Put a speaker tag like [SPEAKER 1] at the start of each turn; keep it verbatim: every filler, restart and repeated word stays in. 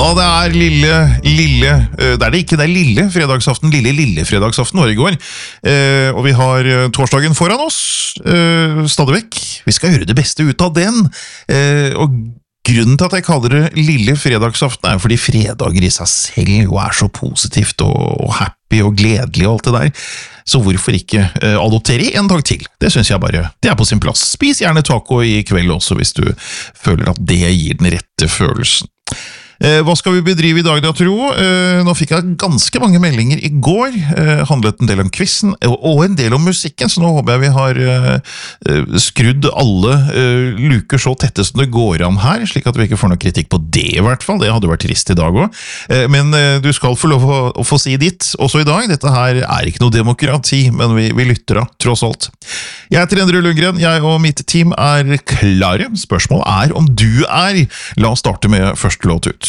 [SPEAKER 1] det er lille, lille, det er det ikke, det er lille fredagsaften, lille, lille fredagsaften var i går. Eh, og vi har torsdagen foran oss, eh, stadig vekk. Vi skal gjøre det beste ut av den. Eh, og grunnen til at jeg kaller det lille fredagsaften er fordi fredager i seg selv jo er så positivt og, og happy og gledelig og alt det der. Så hvorfor ikke eh, adoptere en dag til? Det synes jeg bare, det er på sin plass. Spis gjerne taco i kveld også hvis du føler at det gir den rette følelsen. Eh, hva skal vi bedrive i dag da, tro? Eh, nå fikk jeg ganske mange meldinger i går, eh, handlet en del om quizen, og, og en del om musikken, så nå håper jeg vi har eh, skrudd alle eh, luker så tette som det går an her, slik at vi ikke får noe kritikk på det i hvert fall. Det hadde vært trist i dag også. Eh, men eh, du skal få lov å, å få si ditt også i dag. Dette her er ikke noe demokrati, men vi, vi lytter da, tross alt. Jeg heter Endre Lundgren, jeg og mitt team er klare. Spørsmålet er om du er. La oss starte med første låt ut.